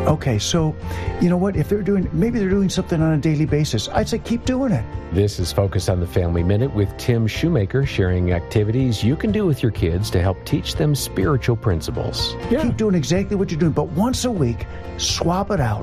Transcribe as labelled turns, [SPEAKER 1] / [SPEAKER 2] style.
[SPEAKER 1] Okay, so you know what? If maybe they're doing something on a daily basis, I'd say keep doing it.
[SPEAKER 2] This is Focus on the Family Minute with Tim Shoemaker, sharing activities you can do with your kids to help teach them spiritual principles.
[SPEAKER 1] Keep doing exactly what you're doing, but once a week, swap it out.